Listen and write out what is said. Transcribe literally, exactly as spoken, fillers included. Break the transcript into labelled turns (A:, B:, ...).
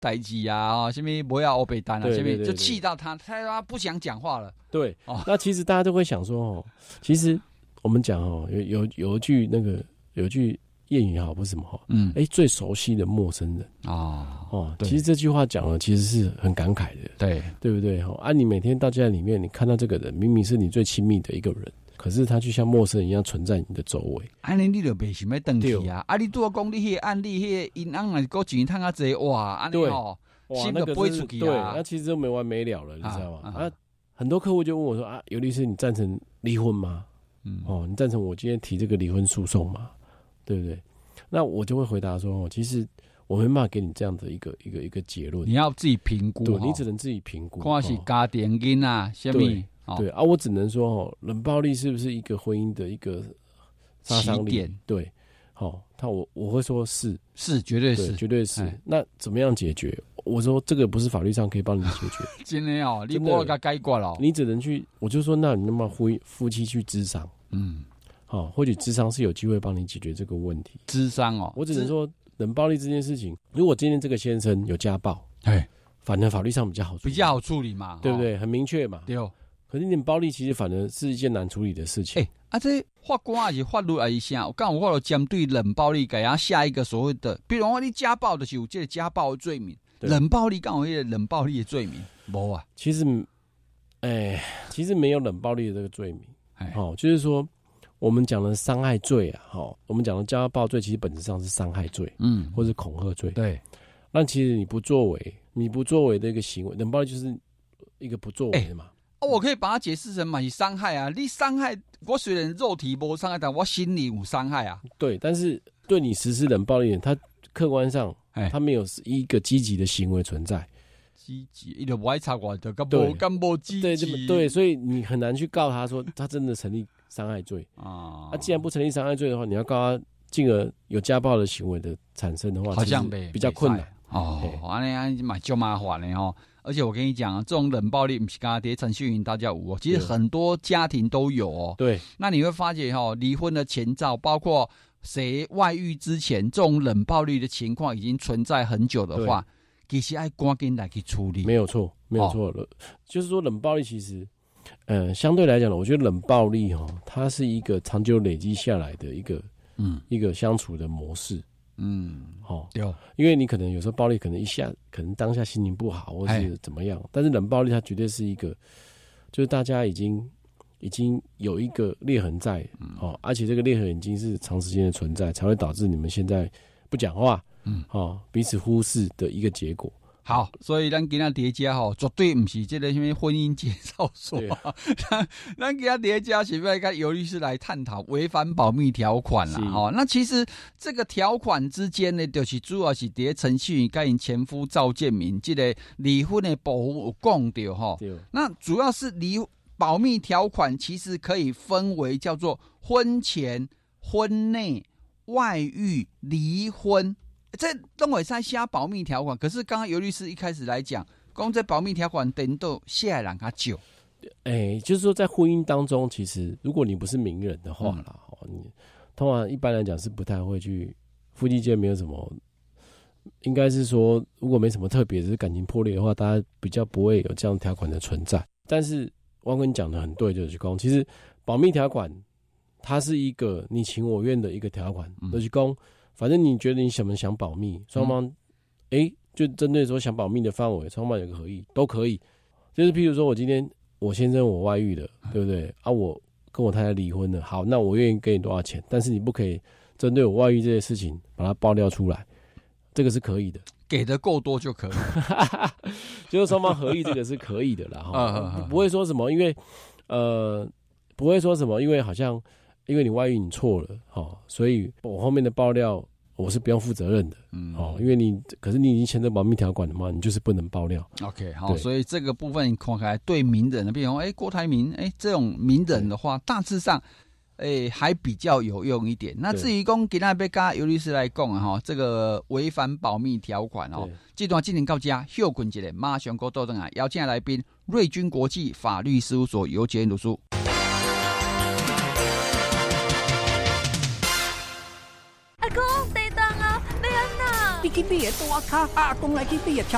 A: 代志啊，什么不要欧北单啊，什么就气到他，他他不想讲话了。
B: 对，哦、那其实大家都会想说哦，其实我们讲哦，有有有一句那个有一句谚语好不是什么哈，嗯，哎、欸，最熟悉的陌生人啊，哦，其实这句话讲了，其实是很感慨的，对对不对？哈，啊，你每天到家里面，你看到这个人，明明是你最亲密的一个人。可是他就像陌生人一样存在你的周围。
A: 安尼你就袂想要回去啊！啊，你拄讲你迄个案例，迄个银行啊，够钱趁较济哇！安尼哦，心就飞出去啊！
B: 对，那其实就没完没了了，你知道吗？啊，啊很多客户就问我说啊，尤律师，你赞成离婚吗？嗯，哦，你赞成我今天提这个离婚诉讼吗？对不对？那我就会回答说，其实我没办法给你这样的一个一个一个结论，
A: 你要自己评估，
B: 对，你只能自己评估，
A: 看是家庭因啊，什么。
B: 对啊，我只能说哦，冷暴力是不是一个婚姻的一个杀伤力？对，好、哦，他我我会说是
A: 是，绝对是，
B: 绝对是。那怎么样解决？我说这个不是法律上可以帮你解决。
A: 真的哦，你不给改过了，
B: 你只能去，我就说，那你那么夫夫妻去咨商，嗯，好、哦，或许咨商是有机会帮你解决这个问题。
A: 諮商哦，
B: 我只能说冷暴力这件事情，如果今天这个先生有家暴，哎，反正法律上比较好处理，
A: 比较好处理嘛，
B: 对不对？很明确嘛，
A: 对。
B: 可是冷暴力其实反而是一件难处理的事情。
A: 哎、欸，啊，这法官还是法律还是啥？我刚有法律针对冷暴力，给他下一个所谓的，比如说你家暴的时候，这个家暴的罪名，冷暴力刚好一个冷暴力的罪名，没啊？
B: 其实，哎、欸，其实没有冷暴力的这个罪名。哦，就是说我们讲的伤害罪啊，哦，我们讲的家暴罪，其实本质上是伤害罪，嗯，或是恐吓罪。对，那其实你不作为，你不作为的一个行为，冷暴力就是一个不作为的嘛。欸
A: 哦、我可以把它解释成嘛是伤害啊！你伤害我，虽然肉体没伤害，但我心理有伤害啊。
B: 对，但是对你实施冷暴力的人，他客观上他没有一个积极的行为存在。
A: 积极，他就不爱插我的，干不干不积极。
B: 对对，所以你很难去告他说他真的成立伤害罪啊。那、啊、既然不成立伤害罪的话，你要告他，进而有家暴的行为的产生的话，
A: 好像
B: 比较困难
A: 哦。安尼安尼嘛就麻烦了哦。而且我跟你讲啊，这种冷暴力不是刚刚在程序员大家有哦，其实很多家庭都有哦。对，那你会发觉哦，离婚的前兆，包括谁外遇之前，这种冷暴力的情况已经存在很久的话，其实要赶紧来去处理。
B: 没有错，没有错了、哦。就是说，冷暴力其实，呃，相对来讲呢，我觉得冷暴力哈、哦，它是一个长久累积下来的一个，嗯，一个相处的模式。嗯，好、哦，因为你可能有时候暴力，可能一下，可能当下心情不好，或是怎么样，但是冷暴力它绝对是一个，就是大家已经已经有一个裂痕在，嗯、哦，而且这个裂痕已经是长时间的存在，才会导致你们现在不讲话，嗯，哦，彼此忽视的一个结果。
A: 好，所以咱今仔叠加吼，绝对不是这个什么婚姻介绍所啊。咱咱今仔叠加是要跟尤律师来探讨违反保密条款啦。哦，那其实这个条款之间呢，就是主要是伫程序员跟因前夫赵建明这个离婚的部分有讲到哈。那主要是离保密条款，其实可以分为叫做婚前、婚内、外遇、离婚。这都会使写保密条款，可是刚刚尤律师一开始来讲，讲这保密条款等到写的人较少。
B: 哎、欸，就是说在婚姻当中，其实如果你不是名人的话啦，嗯、你通常一般来讲是不太会去夫妻间没有什么，应该是说如果没什么特别，只是感情破裂的话，大家比较不会有这样条款的存在。但是汪哥你讲的很对，就是讲其实保密条款它是一个你情我愿的一个条款，嗯、就是讲。反正你觉得你什么想保密，双方哎、嗯欸，就针对说想保密的范围，双方有个合意都可以。就是譬如说我今天我先生我外遇了，对不对啊？我跟我太太离婚了，好，那我愿意给你多少钱，但是你不可以针对我外遇这些事情把它爆料出来，这个是可以的，
A: 给的够多就可以。
B: 就是双方合意，这个是可以的啦，哈，不会说什么，因为呃，不会说什么，因为好像。因为你外遇你错了，哦，所以我后面的爆料我是不用负责任的，嗯，哦，因为你可是你已经签这保密条款了嘛，你就是不能爆料。
A: OK， 好，所以这个部分你看起来对名人的，比如说哎郭台铭，哎这种名人的话，大致上哎还比较有用一点。那至于讲今天要跟尤律师来讲啊，哈，这个违反保密条款哦，这段进行到家休困一下，马上过到等来邀请来宾瑞君国际法律事务所尤杰律师。
C: 阿公，地动啊！你安那？你去你的大卡，阿公来去你的跳